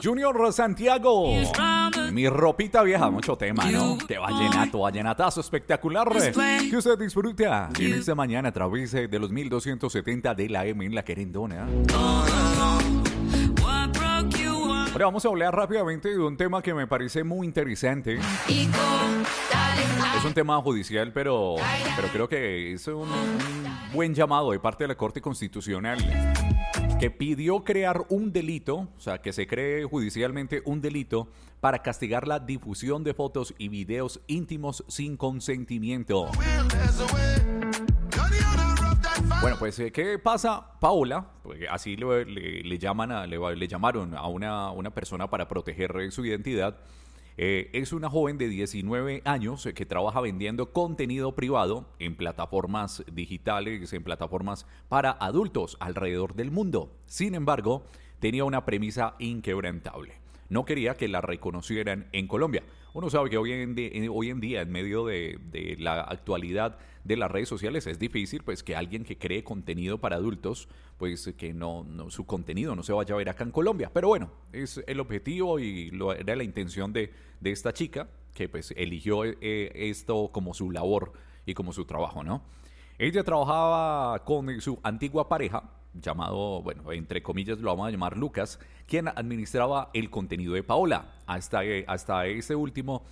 Junior Santiago. Mi ropita vieja, mucho tema, ¿no? De vallenatazo espectacular que usted disfruta en esta mañana a través de los 1270 de la M en la Querendona. Ahora vamos a hablar rápidamente de un tema que me parece muy interesante. Es un tema judicial, pero creo que es un buen llamado de parte de la Corte Constitucional, que pidió crear un delito, o sea, que se cree judicialmente un delito para castigar la difusión de fotos y videos íntimos sin consentimiento. Bueno, pues, ¿qué pasa? Paola, porque así le llamaron a una persona para proteger su identidad. Es una joven de 19 años que trabaja vendiendo contenido privado en plataformas digitales, en plataformas para adultos alrededor del mundo. Sin embargo, tenía una premisa inquebrantable. No quería que la reconocieran en Colombia. Uno sabe que hoy en día, en medio de la actualidad de las redes sociales, es difícil pues que alguien que cree contenido para adultos, pues que su contenido no se vaya a ver acá en Colombia. Pero bueno, es el objetivo y era la intención de esta chica, que pues eligió esto como su labor y como su trabajo, ¿no? Ella trabajaba con su antigua pareja, llamado, bueno, entre comillas lo vamos a llamar Lucas, quien administraba el contenido de Paola. Hasta que este último,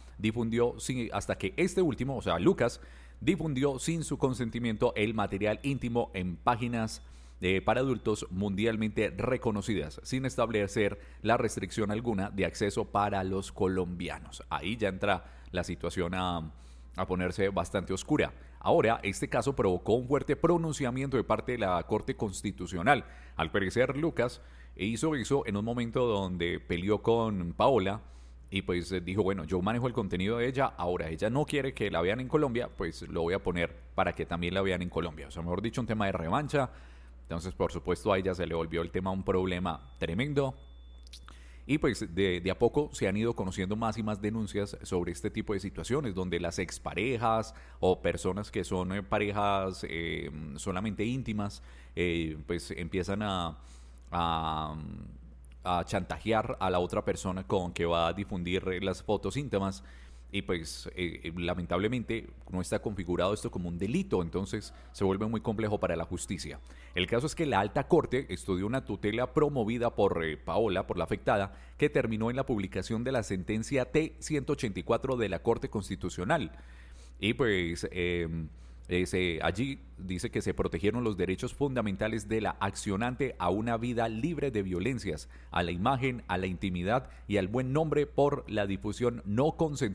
o sea, Lucas, difundió sin su consentimiento el material íntimo en páginas para adultos mundialmente reconocidas, sin establecer la restricción alguna de acceso para los colombianos. Ahí ya entra la situación a ponerse bastante oscura. Ahora, este caso provocó un fuerte pronunciamiento de parte de la Corte Constitucional. Al parecer, Lucas hizo eso en un momento donde peleó con Paola y pues dijo, bueno, yo manejo el contenido de ella, ahora ella no quiere que la vean en Colombia, pues lo voy a poner para que también la vean en Colombia. O sea, mejor dicho, un tema de revancha. Entonces, por supuesto, a ella se le volvió el tema un problema tremendo. Y pues de a poco se han ido conociendo más y más denuncias sobre este tipo de situaciones, donde las exparejas o personas que son parejas solamente íntimas, pues empiezan a chantajear a la otra persona con que va a difundir las fotos íntimas. Y pues lamentablemente no está configurado esto como un delito, entonces se vuelve muy complejo para la justicia. El caso es que la Alta Corte estudió una tutela promovida por Paola, por la afectada, que terminó en la publicación de la sentencia T-184 de la Corte Constitucional. Y pues allí dice que se protegieron los derechos fundamentales de la accionante a una vida libre de violencias, a la imagen, a la intimidad y al buen nombre por la difusión no consentida